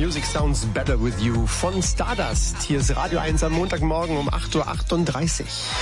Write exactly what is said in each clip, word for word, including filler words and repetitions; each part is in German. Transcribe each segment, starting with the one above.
Music sounds better with you von Stardust. Hier ist Radio eins am Montagmorgen um acht Uhr achtunddreißig.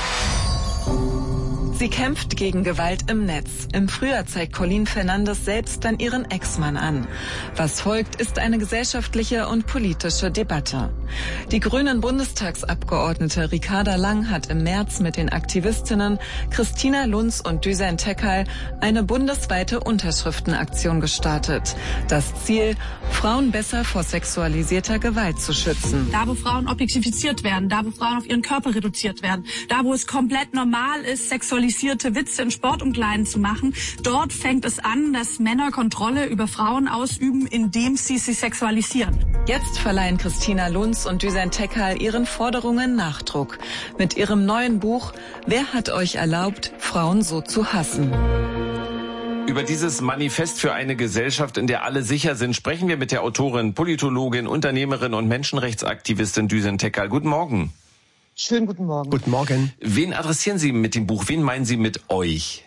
Sie kämpft gegen Gewalt im Netz. Im Frühjahr zeigt Colleen Fernandes selbst dann ihren Ex-Mann an. Was folgt, ist eine gesellschaftliche und politische Debatte. Die grünen Bundestagsabgeordnete Ricarda Lang hat im März mit den Aktivistinnen Christina Lunz und Düsen Tekel eine bundesweite Unterschriftenaktion gestartet. Das Ziel, Frauen besser vor sexualisierter Gewalt zu schützen. Da, wo Frauen objektifiziert werden, da, wo Frauen auf ihren Körper reduziert werden, da, wo es komplett normal ist, sexualisierte Witze in Sportumkleiden zu machen. Dort fängt es an, dass Männer Kontrolle über Frauen ausüben, indem sie sie sexualisieren. Jetzt verleihen Christina Lunz und Düsen Tekel ihren Forderungen Nachdruck. Mit ihrem neuen Buch Wer hat euch erlaubt, Frauen so zu hassen? Über dieses Manifest für eine Gesellschaft, in der alle sicher sind, sprechen wir mit der Autorin, Politologin, Unternehmerin und Menschenrechtsaktivistin Düsen Tekel. Guten Morgen. Schönen guten Morgen. Guten Morgen. Wen adressieren Sie mit dem Buch? Wen meinen Sie mit euch?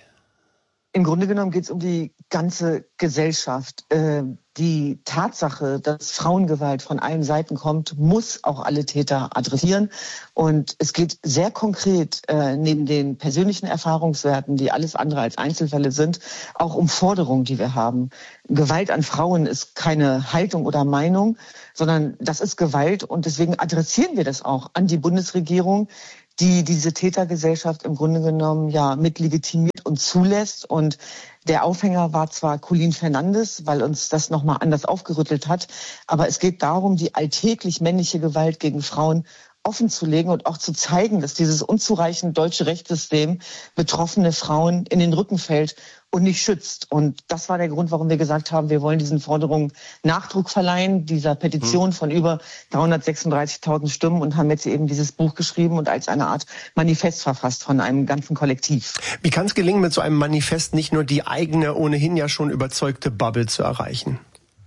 Im Grunde genommen geht es um die ganze Gesellschaft. Äh, die Tatsache, dass Frauengewalt von allen Seiten kommt, muss auch alle Täter adressieren. Und es geht sehr konkret, äh, neben den persönlichen Erfahrungswerten, die alles andere als Einzelfälle sind, auch um Forderungen, die wir haben. Gewalt an Frauen ist keine Haltung oder Meinung, sondern das ist Gewalt. Und deswegen adressieren wir das auch an die Bundesregierung, die diese Tätergesellschaft im Grunde genommen ja mit legitimiert und zulässt. Und der Aufhänger war zwar Colleen Fernandes, weil uns das nochmal anders aufgerüttelt hat, aber es geht darum, die alltäglich männliche Gewalt gegen Frauen offenzulegen und auch zu zeigen, dass dieses unzureichende deutsche Rechtssystem betroffene Frauen in den Rücken fällt und nicht schützt. Und das war der Grund, warum wir gesagt haben, wir wollen diesen Forderungen Nachdruck verleihen, dieser Petition von über dreihundertsechsunddreißigtausend Stimmen, und haben jetzt eben dieses Buch geschrieben und als eine Art Manifest verfasst von einem ganzen Kollektiv. Wie kann es gelingen, mit so einem Manifest nicht nur die eigene, ohnehin ja schon überzeugte Bubble zu erreichen?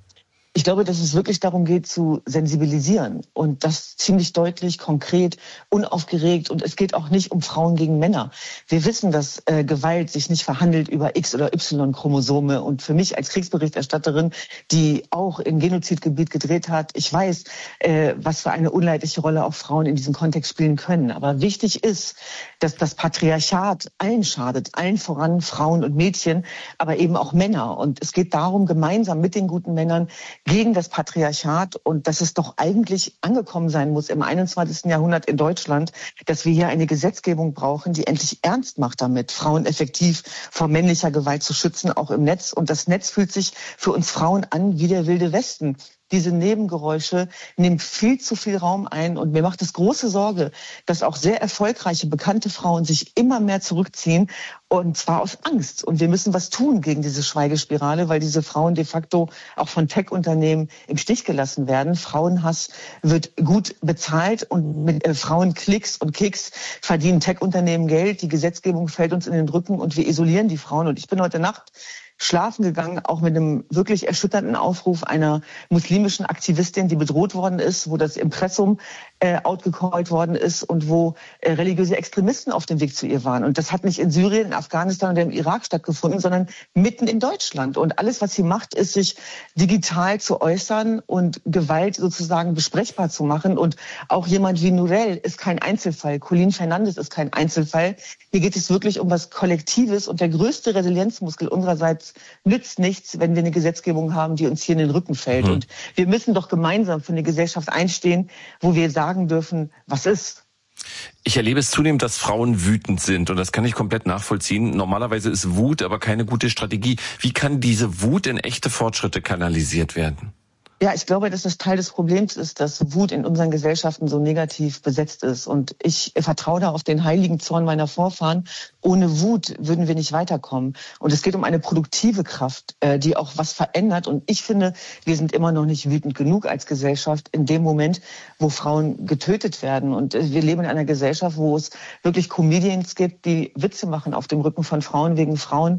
Ich glaube, dass es wirklich darum geht, zu sensibilisieren, und das ziemlich deutlich, konkret, unaufgeregt. Und es geht auch nicht um Frauen gegen Männer. Wir wissen, dass äh, Gewalt sich nicht verhandelt über X- oder Y-Chromosome. Und für mich als Kriegsberichterstatterin, die auch im Genozidgebiet gedreht hat, ich weiß, äh, was für eine unleidliche Rolle auch Frauen in diesem Kontext spielen können. Aber wichtig ist, dass das Patriarchat allen schadet, allen voran Frauen und Mädchen, aber eben auch Männer. Und es geht darum, gemeinsam mit den guten Männern gegen das Patriarchat, und dass es doch eigentlich angekommen sein muss im einundzwanzigsten Jahrhundert in Deutschland, dass wir hier eine Gesetzgebung brauchen, die endlich ernst macht damit, Frauen effektiv vor männlicher Gewalt zu schützen, auch im Netz. Und das Netz fühlt sich für uns Frauen an wie der Wilde Westen. Diese Nebengeräusche nehmen viel zu viel Raum ein, und mir macht es große Sorge, dass auch sehr erfolgreiche, bekannte Frauen sich immer mehr zurückziehen, und zwar aus Angst. Und wir müssen was tun gegen diese Schweigespirale, weil diese Frauen de facto auch von Tech-Unternehmen im Stich gelassen werden. Frauenhass wird gut bezahlt, und mit äh, Frauenklicks und Kicks verdienen Tech-Unternehmen Geld. Die Gesetzgebung fällt uns in den Rücken und wir isolieren die Frauen. Und ich bin heute Nacht schlafen gegangen, auch mit einem wirklich erschütternden Aufruf einer muslimischen Aktivistin, die bedroht worden ist, wo das Impressum äh, outgecallt worden ist und wo äh, religiöse Extremisten auf dem Weg zu ihr waren. Und das hat nicht in Syrien, in Afghanistan oder im Irak stattgefunden, sondern mitten in Deutschland. Und alles, was sie macht, ist, sich digital zu äußern und Gewalt sozusagen besprechbar zu machen. Und auch jemand wie Nurel ist kein Einzelfall. Colleen Fernandes ist kein Einzelfall. Hier geht es wirklich um was Kollektives, und der größte Resilienzmuskel unsererseits nützt nichts, wenn wir eine Gesetzgebung haben, die uns hier in den Rücken fällt. Mhm. Und wir müssen doch gemeinsam für eine Gesellschaft einstehen, wo wir sagen dürfen, was ist. Ich erlebe es zunehmend, dass Frauen wütend sind, und das kann ich komplett nachvollziehen. Normalerweise ist Wut aber keine gute Strategie. Wie kann diese Wut in echte Fortschritte kanalisiert werden? Ja, ich glaube, dass das Teil des Problems ist, dass Wut in unseren Gesellschaften so negativ besetzt ist. Und ich vertraue da auf den heiligen Zorn meiner Vorfahren. Ohne Wut würden wir nicht weiterkommen. Und es geht um eine produktive Kraft, die auch was verändert. Und ich finde, wir sind immer noch nicht wütend genug als Gesellschaft in dem Moment, wo Frauen getötet werden. Und wir leben in einer Gesellschaft, wo es wirklich Comedians gibt, die Witze machen auf dem Rücken von Frauen wegen Frauen.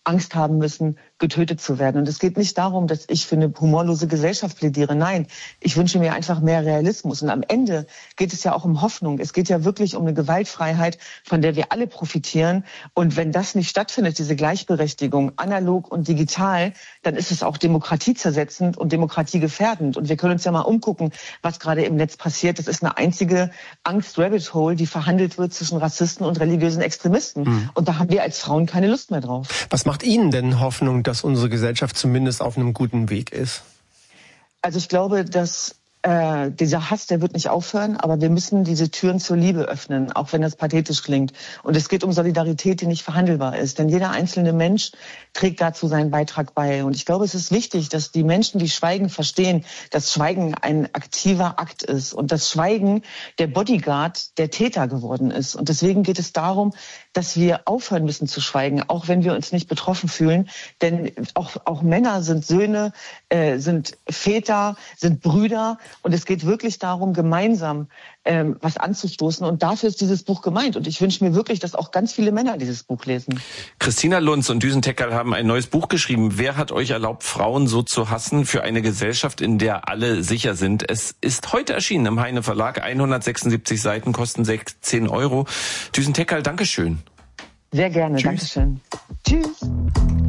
Angst haben müssen, getötet zu werden. Und es geht nicht darum, dass ich für eine humorlose Gesellschaft plädiere. Nein, ich wünsche mir einfach mehr Realismus. Und am Ende geht es ja auch um Hoffnung. Es geht ja wirklich um eine Gewaltfreiheit, von der wir alle profitieren. Und wenn das nicht stattfindet, diese Gleichberechtigung, analog und digital, dann ist es auch demokratiezersetzend und demokratiegefährdend. Und wir können uns ja mal umgucken, was gerade im Netz passiert. Das ist eine einzige Angst-Rabbit-Hole, die verhandelt wird zwischen Rassisten und religiösen Extremisten. Mhm. Und da haben wir als Frauen keine Lust mehr drauf. Was macht Ihnen denn Hoffnung, dass unsere Gesellschaft zumindest auf einem guten Weg ist? Also ich glaube, dass äh, dieser Hass, der wird nicht aufhören, aber wir müssen diese Türen zur Liebe öffnen, auch wenn das pathetisch klingt. Und es geht um Solidarität, die nicht verhandelbar ist. Denn jeder einzelne Mensch trägt dazu seinen Beitrag bei. Und ich glaube, es ist wichtig, dass die Menschen, die schweigen, verstehen, dass Schweigen ein aktiver Akt ist und dass Schweigen der Bodyguard der Täter geworden ist. Und deswegen geht es darum, dass wir aufhören müssen zu schweigen, auch wenn wir uns nicht betroffen fühlen. Denn auch, auch Männer sind Söhne, äh, sind Väter, sind Brüder. Und es geht wirklich darum, gemeinsam ähm, was anzustoßen. Und dafür ist dieses Buch gemeint. Und ich wünsche mir wirklich, dass auch ganz viele Männer dieses Buch lesen. Christina Lunz und Düsen Tekal haben ein neues Buch geschrieben. Wer hat euch erlaubt, Frauen so zu hassen, für eine Gesellschaft, in der alle sicher sind? Es ist heute erschienen im Heine Verlag. hundertsechsundsiebzig Seiten, kosten sechzehn Euro. Düsen Tekal, Dankeschön. Sehr gerne, Tschüss. Dankeschön. Tschüss.